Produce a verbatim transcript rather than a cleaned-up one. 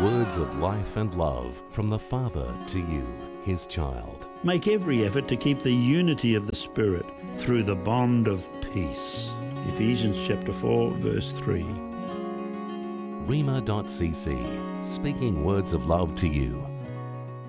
Words of life and love from the Father to you, His child. Make every effort to keep the unity of the Spirit through the bond of peace. Ephesians chapter four, verse three. Rhema dot c c, speaking words of love to you.